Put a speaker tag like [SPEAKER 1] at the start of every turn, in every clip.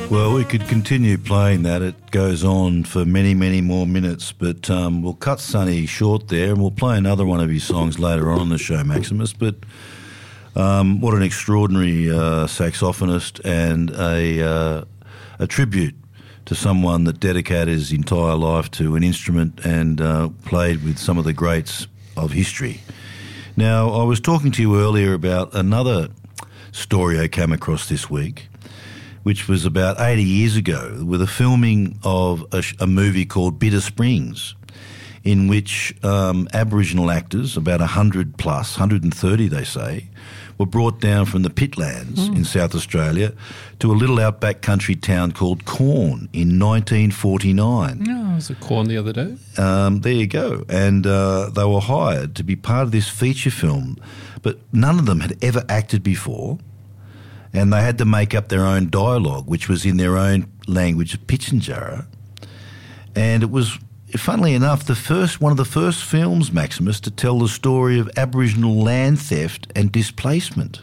[SPEAKER 1] Well, we could continue playing that. It goes on for many, many more minutes, but we'll cut Sonny short there and we'll play another one of his songs later on in the show, Maximus. But what an extraordinary saxophonist, and a tribute to someone that dedicated his entire life to an instrument and played with some of the greats of history. Now, I was talking to you earlier about another story I came across this week, which was about 80 years ago, with a filming of a movie called Bitter Springs, in which Aboriginal actors, about 100 plus, 130 they say, were brought down from the pitlands in South Australia to a little outback country town called Corn in 1949.
[SPEAKER 2] No, I was at Corn the other day.
[SPEAKER 1] There you go. And they were hired to be part of this feature film, but none of them had ever acted before. And they had to make up their own dialogue, which was in their own language of Pitjantjatjara. And it was, funnily enough, one of the first films, Maximus, to tell the story of Aboriginal land theft and displacement.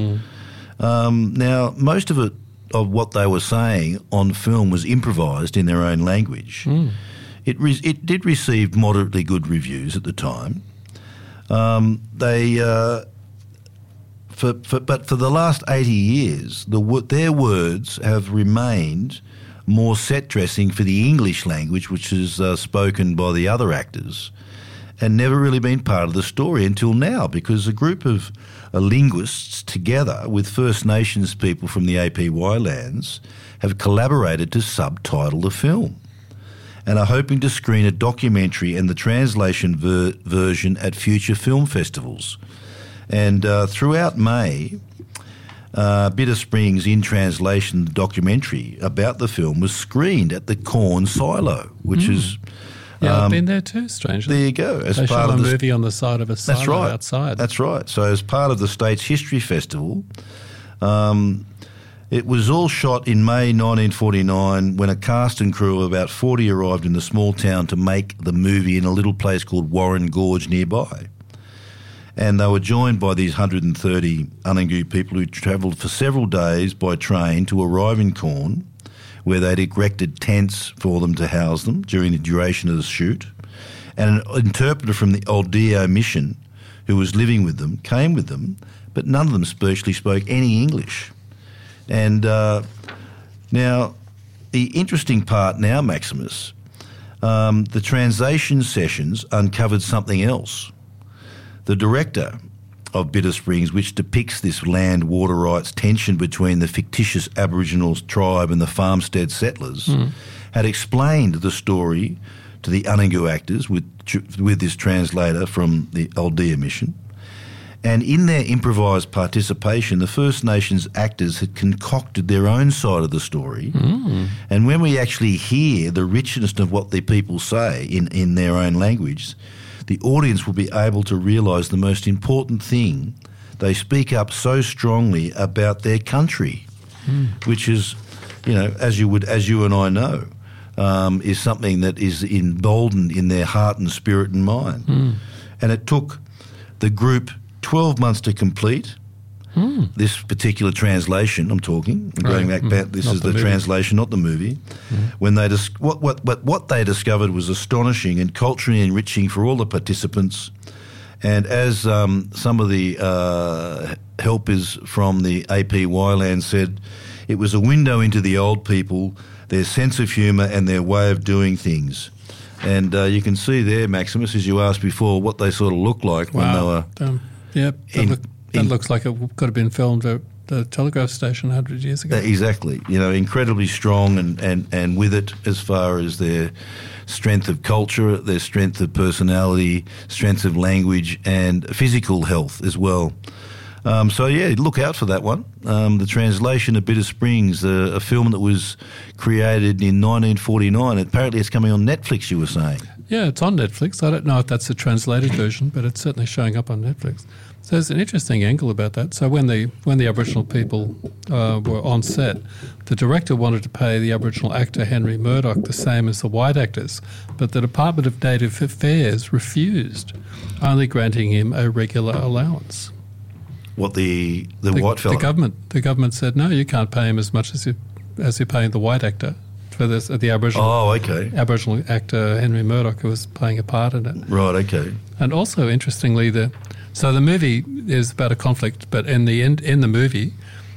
[SPEAKER 1] Now, most of what they were saying on film was improvised in their own language. It did receive moderately good reviews at the time. But for the last 80 years, their words have remained more set dressing for the English language, which is spoken by the other actors, and never really been part of the story until now, because a group of linguists together with First Nations people from the APY lands have collaborated to subtitle the film and are hoping to screen a documentary and the translation version at future film festivals. And throughout May, Bitter Springs in Translation, the documentary about the film, was screened at the Corn Silo, which is...
[SPEAKER 2] Yeah, I've been there too, strangely.
[SPEAKER 1] There you go.
[SPEAKER 2] They shot a movie on the side of a silo outside.
[SPEAKER 1] That's right. So as part of the State's History Festival, it was all shot in May 1949 when a cast and crew of about 40 arrived in the small town to make the movie in a little place called Warren Gorge nearby. And they were joined by these 130 Anangu people who travelled for several days by train to arrive in Corn, where they'd erected tents for them to house them during the duration of the shoot. And an interpreter from the Aldea mission who was living with them came with them, but none of them virtually spoke any English. And now, the interesting part now, Maximus, the translation sessions uncovered something else. The director of Bitter Springs, which depicts this land-water rights tension between the fictitious Aboriginal tribe and the farmstead settlers, had explained the story to the Anangu actors with this translator from the Aldea mission. And in their improvised participation, the First Nations actors had concocted their own side of the story. And when we actually hear the richness of what the people say in their own language, the audience will be able to realise the most important thing. They speak up so strongly about their country, which is, as you and I know, is something that is emboldened in their heart and spirit and mind. And it took the group 12 months to complete this particular translation. I'm going back. This is the translation, not the movie. When they what they discovered was astonishing and culturally enriching for all the participants. And as some of the helpers from the APY land said, it was a window into the old people, their sense of humour and their way of doing things. And you can see there, Maximus, as you asked before, what they sort of looked like when they were...
[SPEAKER 2] That looks like it could have been filmed at the telegraph station 100 years ago.
[SPEAKER 1] Exactly. Incredibly strong and with it as far as their strength of culture, their strength of personality, strength of language and physical health as well. Look out for that one. The translation of Bitter Springs, a film that was created in 1949. Apparently it's coming on Netflix, you were saying.
[SPEAKER 2] Yeah, it's on Netflix. I don't know if that's a translated version, but it's certainly showing up on Netflix. So there's an interesting angle about that. So when the Aboriginal people were on set, the director wanted to pay the Aboriginal actor Henry Murdoch the same as the white actors, but the Department of Native Affairs refused, only granting him a regular allowance.
[SPEAKER 1] What the white fella?
[SPEAKER 2] The government said, no, you can't pay him as much as as you're paying the white actor for this, the Aboriginal.
[SPEAKER 1] Oh, okay.
[SPEAKER 2] Aboriginal actor Henry Murdoch, who was playing a part in it.
[SPEAKER 1] Right, okay.
[SPEAKER 2] And also, interestingly, the movie is about a conflict, but in the movie,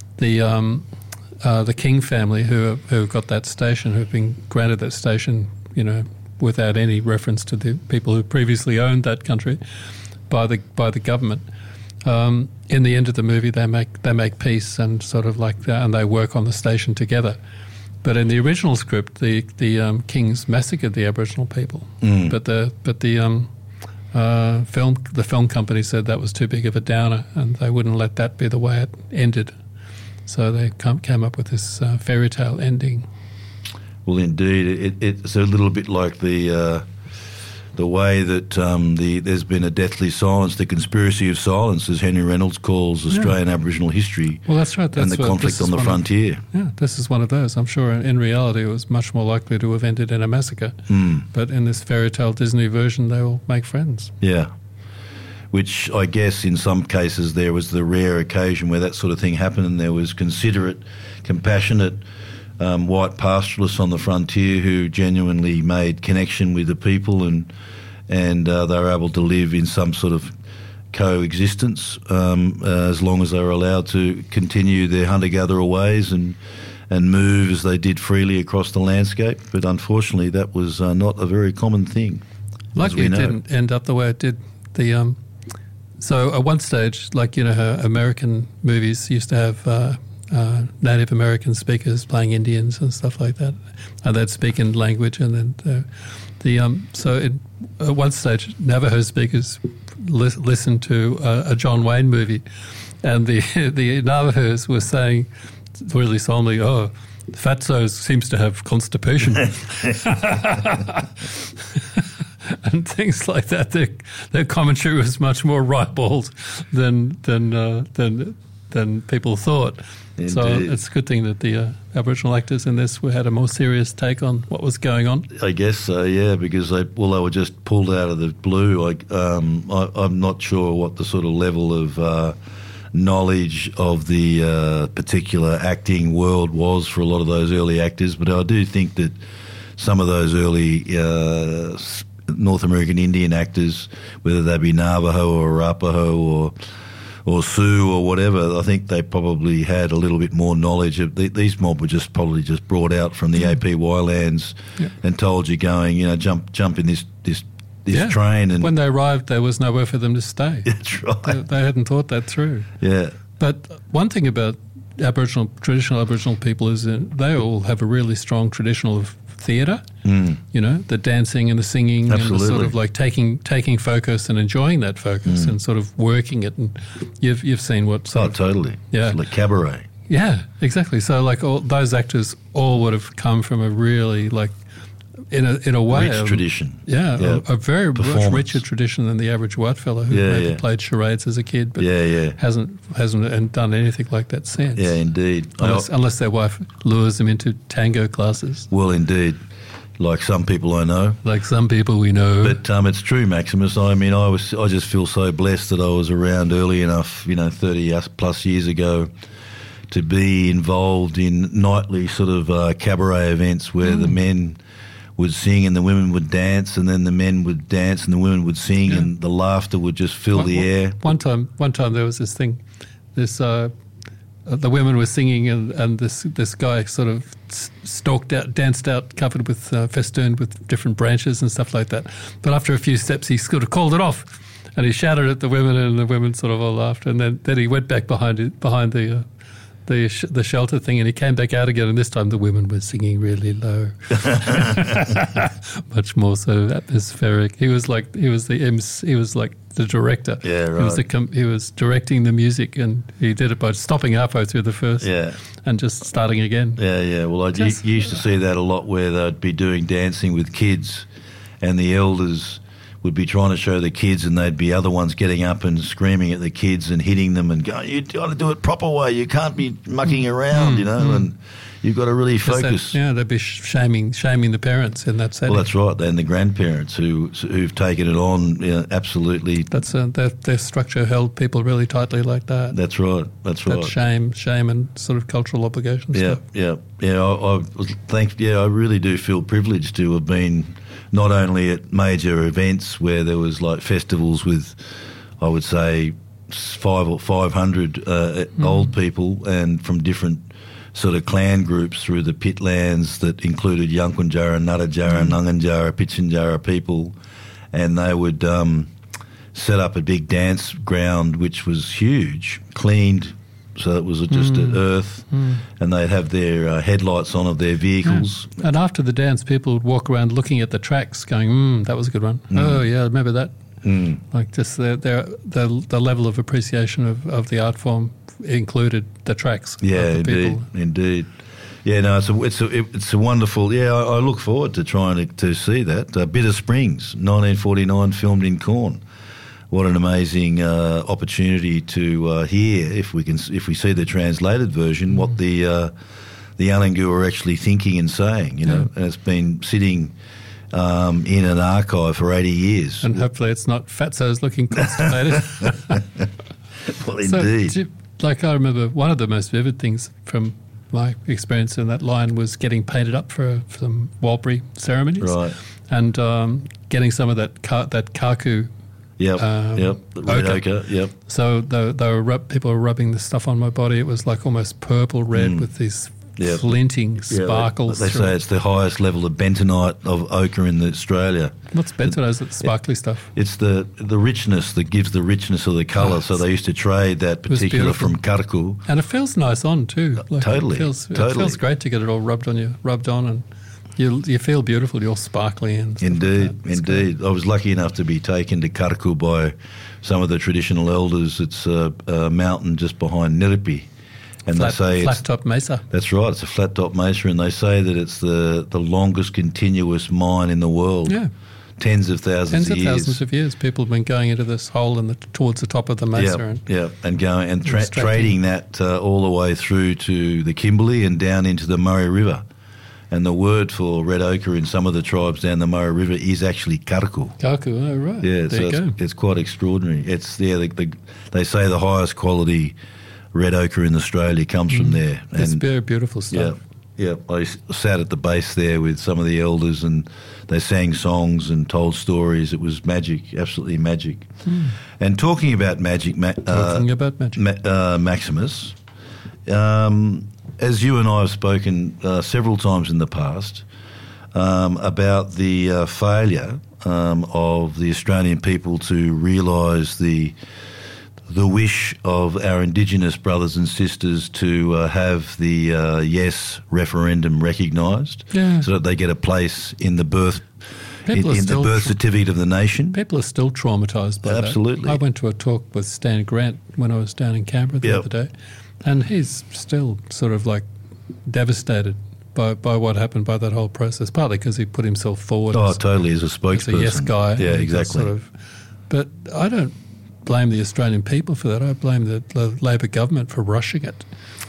[SPEAKER 2] the King family who got that station, who've been granted that station, without any reference to the people who previously owned that country by the government. In the end of the movie, they make peace and sort of like that, and they work on the station together. But in the original script, the Kings massacred the Aboriginal people. But the film company said that was too big of a downer, and they wouldn't let that be the way it ended. So they came up with this fairy tale ending.
[SPEAKER 1] Well, indeed, it's a little bit like the way that there's been a deathly silence, the conspiracy of silence, as Henry Reynolds calls Australian Aboriginal history.
[SPEAKER 2] Well, that's right.
[SPEAKER 1] And the conflict on the frontier.
[SPEAKER 2] This is one of those. I'm sure in reality it was much more likely to have ended in a massacre. But in this fairy tale Disney version, they will make friends.
[SPEAKER 1] Yeah. Which I guess in some cases there was the rare occasion where that sort of thing happened, and there was considerate, compassionate white pastoralists on the frontier who genuinely made connection with the people, and they were able to live in some sort of coexistence as long as they were allowed to continue their hunter-gatherer ways and move as they did freely across the landscape. But unfortunately, that was not a very common thing.
[SPEAKER 2] Luckily, it didn't end up the way it did. So at one stage, how American movies used to have Native American speakers playing Indians and stuff like that, and they'd speak in language, and then at one stage Navajo speakers listened to a John Wayne movie, and the Navajos were saying really solemnly, "Oh, Fatso seems to have constipation." And things like that. Their commentary was much more ribald than people thought. Indeed. So it's a good thing that the Aboriginal actors in this had a more serious take on what was going on.
[SPEAKER 1] I guess so, yeah, because they were just pulled out of the blue. I'm not sure what the sort of level of knowledge of the particular acting world was for a lot of those early actors, but I do think that some of those early North American Indian actors, whether they be Navajo or Arapaho or Sioux or whatever, I think they probably had a little bit more knowledge of these mob were probably brought out from the APY lands and told you jump in this train. And
[SPEAKER 2] when they arrived, there was nowhere for them to stay.
[SPEAKER 1] That's right.
[SPEAKER 2] They hadn't thought that through.
[SPEAKER 1] Yeah.
[SPEAKER 2] But one thing about traditional Aboriginal people is that they all have a really strong traditional of theatre, the dancing and the singing.
[SPEAKER 1] Absolutely.
[SPEAKER 2] And the sort of like taking focus and enjoying that focus and sort of working it. And you've seen what sort of,
[SPEAKER 1] totally.
[SPEAKER 2] Yeah.
[SPEAKER 1] It's like cabaret.
[SPEAKER 2] Yeah, exactly. So like all those actors all would have come from a really in a way
[SPEAKER 1] rich tradition.
[SPEAKER 2] Yeah, a very much richer tradition than the average white fellow who maybe played charades as a kid, but hasn't done anything like that since.
[SPEAKER 1] Yeah, indeed.
[SPEAKER 2] Unless their wife lures them into tango classes.
[SPEAKER 1] Well, indeed. Like some people I know.
[SPEAKER 2] Like some people we know.
[SPEAKER 1] But it's true, Maximus. I mean, I just feel so blessed that I was around early enough, 30 plus years ago, to be involved in nightly sort of cabaret events where the men would sing and the women would dance, and then the men would dance and the women would sing, and the laughter would just fill the air. One time there was this thing, the women were singing, and this guy sort of danced out, covered with festooned with different branches and stuff like that. But after a few steps, he sort of called it off, and he shouted at the women, and the women sort of all laughed, and then he went back behind the shelter thing, and he came back out again, and this time the women were singing really low, much more so atmospheric. He was like the director. Yeah, right.
[SPEAKER 2] He was directing the music, and he did it by stopping halfway through the first and just starting again.
[SPEAKER 1] Yeah. Well, you used to see that a lot where they'd be doing dancing with kids, and the elders would be trying to show the kids, and they'd be other ones getting up and screaming at the kids and hitting them and going, "You got to do it proper way. You can't be mucking around," and you've got to really focus.
[SPEAKER 2] They'd be shaming the parents in that setting.
[SPEAKER 1] Well, that's right. And the grandparents who've taken it on, absolutely.
[SPEAKER 2] That's their structure held people really tightly like that.
[SPEAKER 1] That's right. That's right.
[SPEAKER 2] That shame and sort of cultural obligation stuff.
[SPEAKER 1] Yeah. I really do feel privileged to have been not only at major events where there was like festivals with, I would say, 500 old people and from different sort of clan groups through the pitlands that included Yankunytjatjara, Nuttajara, Nunganjara, Pitjantjatjara people, and they would set up a big dance ground which was huge, cleaned, so it was just earth, and they'd have their headlights on of their vehicles.
[SPEAKER 2] Yeah. And after the dance, people would walk around looking at the tracks going, that was a good one. Oh, yeah, I remember that. Like just the level of appreciation of the art form included the tracks.
[SPEAKER 1] Yeah,
[SPEAKER 2] of the people.
[SPEAKER 1] Indeed. Yeah, no, it's a wonderful. Yeah, I look forward to trying to see that. Bitter Springs, 1949, filmed in Cairn. What an amazing opportunity to hear, if we see the translated version, what the Alangu are actually thinking and saying. You know, and it's been sitting in an archive for 80 years.
[SPEAKER 2] And hopefully it's not Fatso's looking constipated.
[SPEAKER 1] Well, indeed.
[SPEAKER 2] I remember one of the most vivid things from my experience in that line was getting painted up for some Warlpiri ceremonies.
[SPEAKER 1] Right.
[SPEAKER 2] And getting some of that kaku.
[SPEAKER 1] Yep, the red ochre, yep.
[SPEAKER 2] So people were rubbing the stuff on my body. It was like almost purple red with these flinting sparkles.
[SPEAKER 1] They say it's the highest level of bentonite of ochre in Australia.
[SPEAKER 2] What's bentonite? Is it the sparkly stuff?
[SPEAKER 1] It's the richness that gives the richness of the colour. So they used to trade that particular from karaku.
[SPEAKER 2] And it feels nice on too.
[SPEAKER 1] Totally.
[SPEAKER 2] It feels great to get it all rubbed on and you feel beautiful. You're sparkly and
[SPEAKER 1] indeed. I was lucky enough to be taken to Karaku by some of the traditional elders. It's a mountain just behind Niripi, and they say
[SPEAKER 2] flat top mesa.
[SPEAKER 1] That's right. It's a flat top mesa, and they say that it's the longest continuous mine in the world.
[SPEAKER 2] Yeah.
[SPEAKER 1] Tens of thousands
[SPEAKER 2] of years. People have been going into this hole towards the top of the mesa.
[SPEAKER 1] And going and trading that all the way through to the Kimberley and down into the Murray River. And the word for red ochre in some of the tribes down the Murray River is actually karaku.
[SPEAKER 2] Karaku, oh right.
[SPEAKER 1] Yeah,
[SPEAKER 2] there
[SPEAKER 1] so it's quite extraordinary. It's they say the highest quality red ochre in Australia comes from there.
[SPEAKER 2] It's very beautiful stuff.
[SPEAKER 1] Yeah. I sat at the base there with some of the elders, and they sang songs and told stories. It was magic, absolutely magic. And talking about magic, Maximus. As you and I have spoken several times in the past about the failure of the Australian people to realise the wish of our Indigenous brothers and sisters to have the yes referendum recognised, so that they get a place in the birth certificate of the nation.
[SPEAKER 2] People are still traumatised by that.
[SPEAKER 1] Absolutely.
[SPEAKER 2] I went to a talk with Stan Grant when I was down in Canberra the other day. And he's still sort of like devastated by what happened by that whole process, partly because he put himself forward
[SPEAKER 1] totally as a spokesperson.
[SPEAKER 2] As a yes guy.
[SPEAKER 1] Yeah, exactly.
[SPEAKER 2] But I don't blame the Australian people for that. I blame the Labor government for rushing it.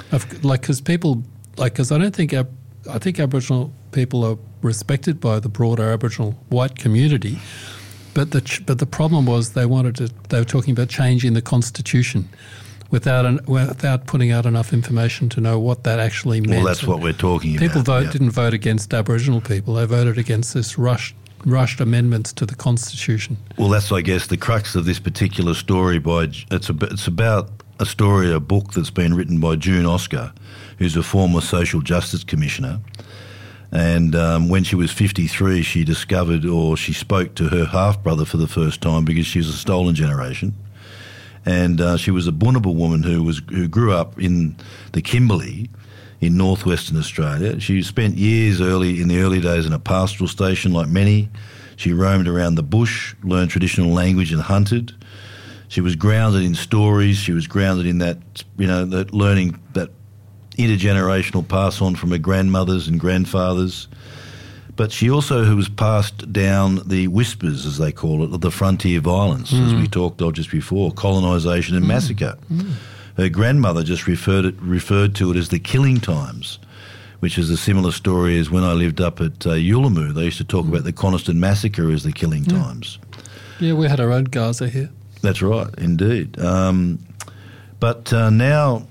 [SPEAKER 2] Because I think Aboriginal people are respected by the broader Aboriginal white community, but the problem was they were talking about changing the constitution without putting out enough information to know what that actually meant.
[SPEAKER 1] Well, that's what we're talking about.
[SPEAKER 2] People didn't vote against Aboriginal people. They voted against this rushed amendments to the Constitution.
[SPEAKER 1] Well, that's, I guess, the crux of this particular story. It's about a book that's been written by June Oscar, who's a former social justice commissioner. And when she was 53, she discovered, or she spoke to her half-brother for the first time, because she was a stolen generation. And she was a Bunuba woman who grew up in the Kimberley in northwestern Australia. She spent years in the early days in a pastoral station like many. She roamed around the bush, learned traditional language and hunted. She was grounded in stories. She was grounded in that, that learning, that intergenerational pass on from her grandmothers and grandfathers. But she also was passed down the whispers, as they call it, of the frontier violence, as we talked of just before, colonisation and massacre. Her grandmother just referred to it as the killing times, which is a similar story as when I lived up at Yullamu. They used to talk about the Coniston Massacre as the killing times.
[SPEAKER 2] Yeah, we had our own Gaza here.
[SPEAKER 1] That's right, indeed. But now,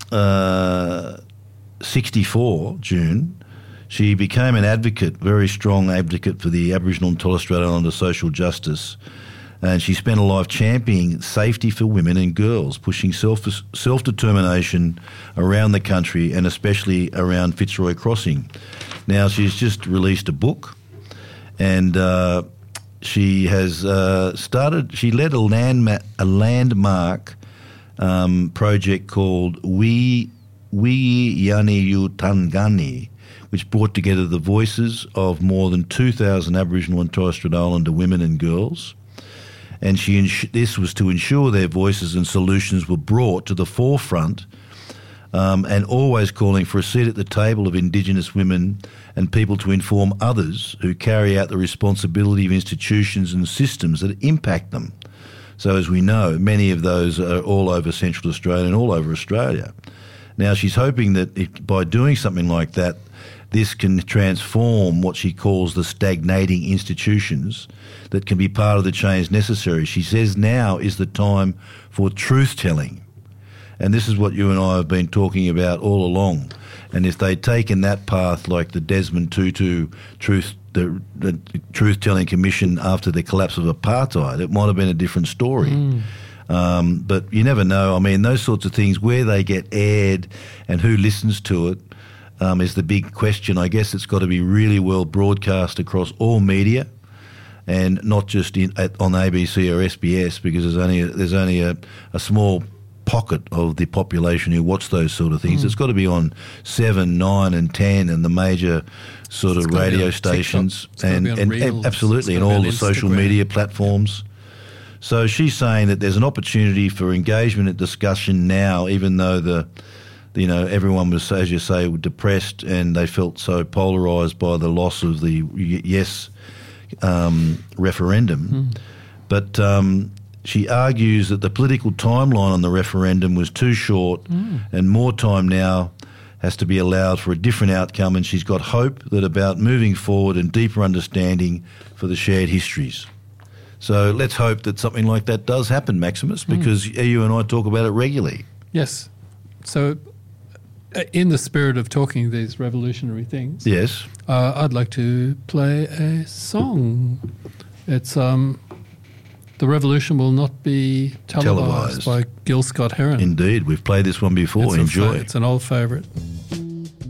[SPEAKER 1] 64, June, she became an advocate, very strong advocate for the Aboriginal and Torres Strait Islander social justice. And she spent a life championing safety for women and girls, pushing self-determination around the country and especially around Fitzroy Crossing. Now, she's just released a book, and she has she led a landmark project called Wiyaniutangani, which brought together the voices of more than 2,000 Aboriginal and Torres Strait Islander women and girls. And this was to ensure their voices and solutions were brought to the forefront, and always calling for a seat at the table of Indigenous women and people to inform others who carry out the responsibility of institutions and systems that impact them. So as we know, many of those are all over Central Australia and all over Australia. Now, she's hoping that by doing something like that, this can transform what she calls the stagnating institutions that can be part of the change necessary. She says now is the time for truth-telling. And this is what you and I have been talking about all along. And if they'd taken that path like the Desmond Tutu the Truth-Telling Commission after the collapse of apartheid, it might have been a different story. But you never know. I mean, those sorts of things, where they get aired and who listens to it, is the big question. I guess it's got to be really well broadcast across all media, and not just on ABC or SBS, because there's only a small pocket of the population who watch those sort of things. It's got to be on 7, 9 and 10 and the major sort of radio stations, and absolutely, and all the social media platforms. So she's saying that there's an opportunity for engagement and discussion now, even though everyone was, as you say, depressed and they felt so polarised by the loss of the yes referendum. But she argues that the political timeline on the referendum was too short, and more time now has to be allowed for a different outcome, and she's got hope that about moving forward and deeper understanding for the shared histories. So let's hope that something like that does happen, Maximus, because you and I talk about it regularly.
[SPEAKER 2] Yes. So in the spirit of talking these revolutionary things,
[SPEAKER 1] yes,
[SPEAKER 2] I'd like to play a song. It's The Revolution Will Not Be Televised by Gil Scott-Heron.
[SPEAKER 1] Indeed. We've played this one before. Enjoy.
[SPEAKER 2] It's an old favourite.